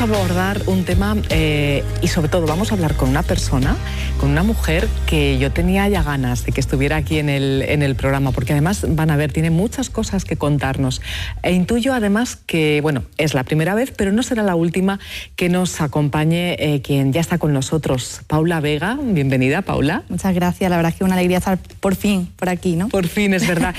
abordar un tema y sobre todo vamos a hablar con una persona, con una mujer que yo tenía ya ganas de que estuviera aquí en el programa, porque además, van a ver, tiene muchas cosas que contarnos. E intuyo además que, bueno, es la primera vez, pero no será la última que nos acompañe quien ya está con nosotros, Paula Vega. Bienvenida, Paula. Muchas gracias, la verdad es que es una alegría estar por fin por aquí, ¿no? Por fin, es verdad.